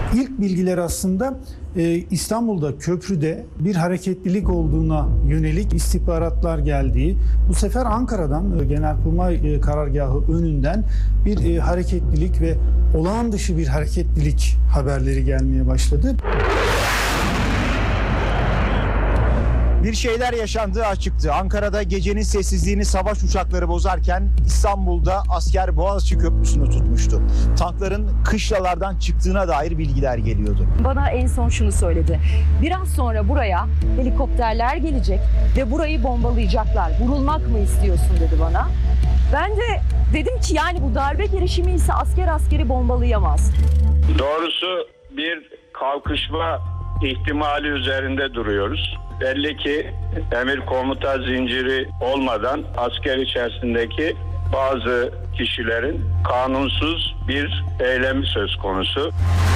İlk bilgiler aslında İstanbul'da köprüde bir hareketlilik olduğuna yönelik istihbaratlar geldiği, bu sefer Ankara'dan Genelkurmay Karargahı önünden bir hareketlilik ve olağan dışı bir hareketlilik haberleri gelmeye başladı. Bir şeyler yaşandığı açıktı. Ankara'da gecenin sessizliğini savaş uçakları bozarken İstanbul'da asker Boğaziçi Köprüsü'nü tutmuştu. Tankların kışlalardan çıktığına dair bilgiler geliyordu. Bana en son şunu söyledi. Biraz sonra buraya helikopterler gelecek ve burayı bombalayacaklar. Vurulmak mı istiyorsun dedi bana. Ben de dedim ki yani bu darbe girişimi ise asker askeri bombalayamaz. Doğrusu bir kalkışma ihtimali üzerinde duruyoruz. Belli ki emir komuta zinciri olmadan asker içerisindeki bazı kişilerin kanunsuz bir eylemi söz konusu.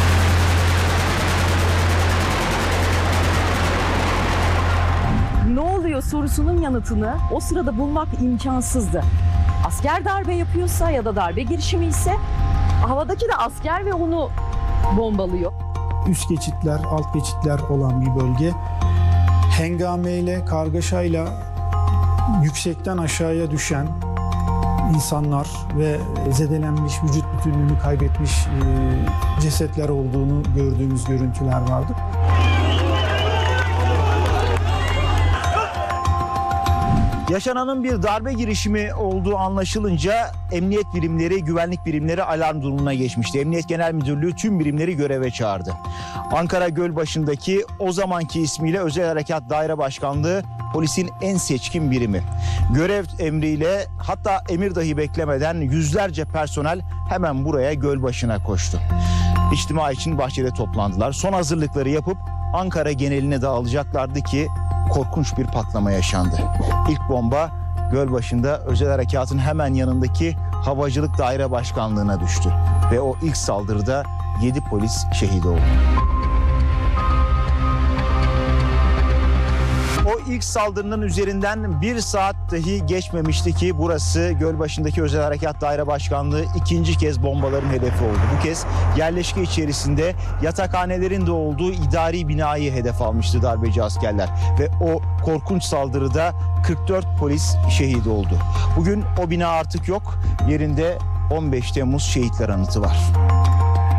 Ne oluyor sorusunun yanıtını o sırada bulmak imkansızdı. Asker darbe yapıyorsa ya da darbe girişimi ise havadaki de asker ve onu bombalıyor. Üst geçitler, alt geçitler olan bir bölge. Hengameyle, kargaşayla yüksekten aşağıya düşen insanlar ve zedelenmiş, vücut bütünlüğünü kaybetmiş cesetler olduğunu gördüğümüz görüntüler vardı. Yaşananın bir darbe girişimi olduğu anlaşılınca emniyet birimleri, güvenlik birimleri alarm durumuna geçmişti. Emniyet Genel Müdürlüğü tüm birimleri göreve çağırdı. Ankara Gölbaşı'ndaki o zamanki ismiyle Özel Harekat Daire Başkanlığı polisin en seçkin birimi. Görev emriyle hatta emir dahi beklemeden yüzlerce personel hemen buraya Gölbaşı'na koştu. İçtima için bahçede toplandılar. Son hazırlıkları yapıp Ankara geneline dağılacaklardı ki korkunç bir patlama yaşandı. İlk bomba Gölbaşı'nda Özel Harekat'ın hemen yanındaki Havacılık Daire Başkanlığı'na düştü. Ve o ilk saldırıda 7 polis şehit oldu. O ilk saldırının üzerinden bir saat dahi geçmemişti ki burası Gölbaşı'ndaki Özel Harekat Daire Başkanlığı ikinci kez bombaların hedefi oldu. Bu kez yerleşke içerisinde yatakhanelerin de olduğu idari binayı hedef almıştı darbeci askerler. Ve o korkunç saldırıda 44 polis şehit oldu. Bugün o bina artık yok. Yerinde 15 Temmuz Şehitler Anıtı var.